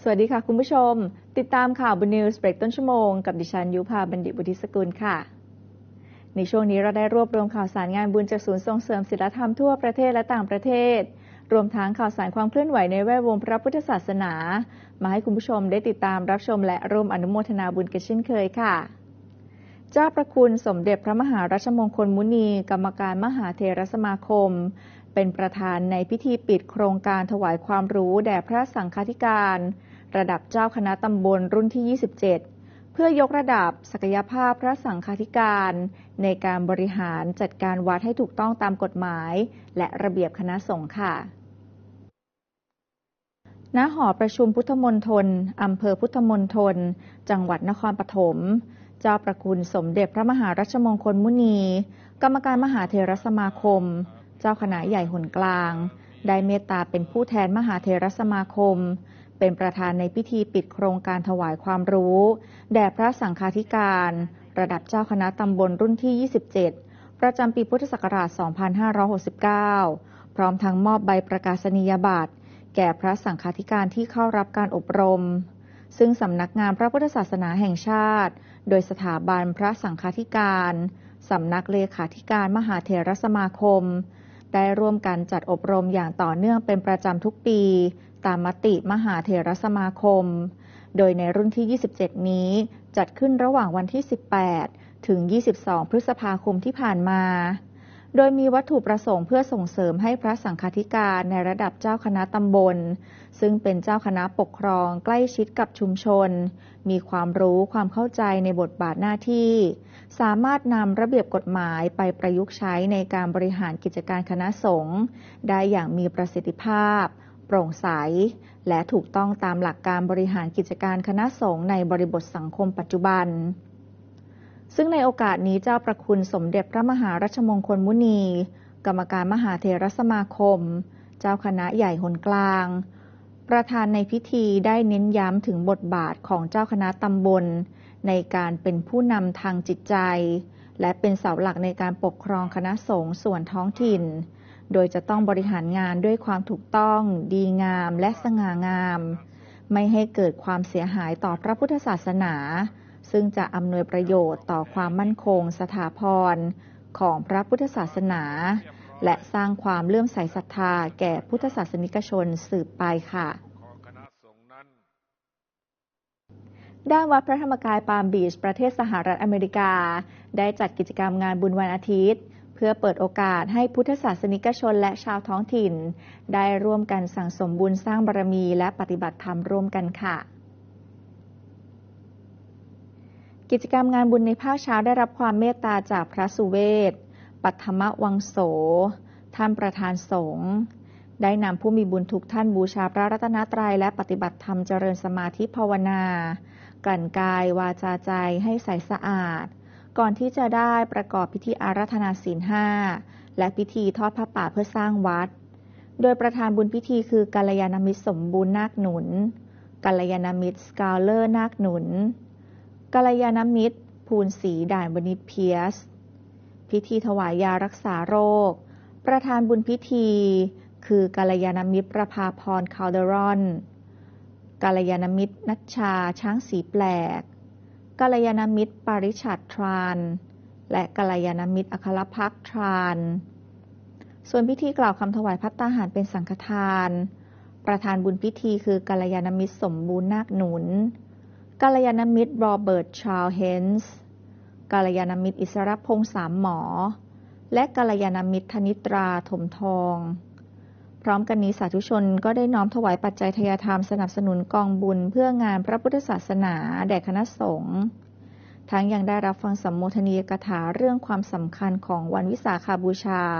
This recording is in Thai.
สวัสดีค่ะคุณผู้ชมติดตามข่าวบน News เบรกต้นชั่วโมงกับดิฉันยุพาบัณฑิตบุตรสกุลค่ะในช่วงนี้เราได้รวบรวมข่าวสารงานบุญจากศูนย์ส่งเสริมศีลธรรมทั่วประเทศและต่างประเทศรวมทั้งข่าวสารความเคลื่อนไหวในแวดวงพระพุทธศาสนามาให้คุณผู้ชมได้ติดตามรับชมและร่วมอนุโมทนาบุญกันเช่นเคยค่ะเจ้าประคุณสมเด็จพระมหารัชมงคลมุนีกรรมการมหาเถรสมาคมเป็นประธานในพิธีปิดโครงการถวายความรู้แด่พระสังฆาธิการระดับเจ้าคณะตำบลรุ่นที่ 27 เพื่อยกระดับศักยภาพพระสังฆาธิการในการบริหารจัดการวัดให้ถูกต้องตามกฎหมายและระเบียบคณะสงฆ์ค่ะณ หอประชุมพุทธมณฑลอำเภอพุทธมณฑลจังหวัดนครปฐมเจ้าประคุณสมเด็จพระมหารัชมงคลมุนีกรรมการมหาเถรสมาคมเจ้าคณะใหญ่หนกลางได้เมตตาเป็นผู้แทนมหาเถรสมาคมเป็นประธานในพิธีปิดโครงการถวายความรู้แด่พระสังฆาธิการระดับเจ้าคณะตำบลรุ่นที่ 27 ประจำปีพุทธศักราช 2569 พร้อมทั้งมอบใบประกาศนียบัตรแก่พระสังฆาธิการที่เข้ารับการอบรมซึ่งสำนักงานพระพุทธศาสนาแห่งชาติโดยสถาบันพระสังฆาธิการสำนักเลขาธิการมหาเถรสมาคมได้ร่วมกันจัดอบรมอย่างต่อเนื่องเป็นประจำทุกปีตามมติมหาเถรสมาคมโดยในรุ่นที่ 27 นี้จัดขึ้นระหว่างวันที่ 18 ถึง 22 พฤษภาคมที่ผ่านมาโดยมีวัตถุประสงค์เพื่อส่งเสริมให้พระสังฆาธิการในระดับเจ้าคณะตำบลซึ่งเป็นเจ้าคณะปกครองใกล้ชิดกับชุมชนมีความรู้ความเข้าใจในบทบาทหน้าที่สามารถนำระเบียบกฎหมายไปประยุกต์ใช้ในการบริหารกิจการคณะสงฆ์ได้อย่างมีประสิทธิภาพโปร่งใสและถูกต้องตามหลักการบริหารกิจการคณะสงฆ์ในบริบทสังคมปัจจุบันซึ่งในโอกาสนี้เจ้าประคุณสมเด็จพระมหารัชมงคลมุนีกรรมการมหาเถรสมาคมเจ้าคณะใหญ่หนกลางประธานในพิธีได้เน้นย้ำถึงบทบาทของเจ้าคณะตำบลในการเป็นผู้นำทางจิตใจและเป็นเสาหลักในการปกครองคณะสงฆ์ส่วนท้องถิ่นโดยจะต้องบริหารงานด้วยความถูกต้องดีงามและสง่างามไม่ให้เกิดความเสียหายต่อพระพุทธศาสนาซึ่งจะอำนวยประโยชน์ต่อความมั่นคงสถาพรของพระพุทธศาสนาและสร้างความเลื่อมใสศรัทธาแก่พุทธศาสนิกชนสืบไปค่ะด้านวัดพระธรรมกายปาล์มบีชประเทศสหรัฐอเมริกาได้จัดกิจกรรมงานบุญวันอาทิตย์เพื่อเปิดโอกาสให้พุทธศาสนิกชนและชาวท้องถิ่นได้ร่วมกันสั่งสมบุญสร้างบารมีและปฏิบัติธรรมร่วมกันค่ะกิจกรรมงานบุญในภาคเช้าได้รับความเมตตาจากพระสุเวศปัทมวังโสท่านประธานสงฆ์ได้นำผู้มีบุญทุกท่านบูชาพระรัตนตรัยและปฏิบัติธรรมเจริญสมาธิภาวนากลั่นกายวาจาใจให้ใสสะอาดก่อนที่จะได้ประกอบพิธีอาราธนาศีล 5และพิธีทอดผ้าป่าเพื่อสร้างวัดโดยประธานบุญพิธีคือกัลยาณมิตรสมบูรณ์นาคหนุนกัลยาณมิตรสกาเลอร์นาคหนุนกัลยาณมิตรภูลศรีด่านวณิชเพียสพิธีถวายยารักษาโรคประธานบุญพิธีคือกัลยาณมิตรประภาพรคาลเดรอนกัลยาณมิตรนัชชาช้างสีแปลกกัลยาณมิตรปาริชัดทรานและกัลยาณมิตรอัครภักดิ์ทรานส่วนพิธีกล่าวคำถวายภัตตาหารเป็นสังฆทานประธานบุญพิธีคือกัลยาณมิตรสมบูรณ์นาคหนุนกัลยาณมิตรโรเบิร์ตชาร์ลเฮนส์กัลยาณมิตรอิสรพงษ์สามหมอและกัลยาณมิตรธนิตราถมทองพร้อมกันนี้สาธุชนก็ได้น้อมถวายปัจจัยทายธรรมสนับสนุนกองบุญเพื่องานพระพุทธศาสนาแด่คณะสงฆ์ทั้งยังได้รับฟังสัมโมทนียกถาเรื่องความสำคัญของวันวิสาขบูชา